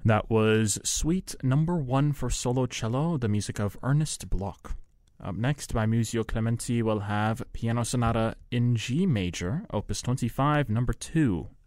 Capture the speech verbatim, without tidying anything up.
That was Suite Number One for solo cello, the music of Ernest Bloch. Up next, by Muzio Clementi, we'll have Piano Sonata in G Major, Opus twenty-five, Number Two.